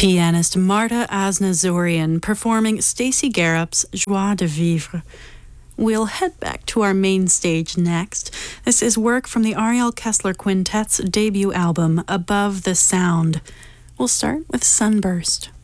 Pianist Marta Asnazourian performing Stacey Garrop's Joie de Vivre. We'll head back to our main stage next. This is work from the Ariel Kessler Quintet's debut album, Above the Sound. We'll start with Sunburst.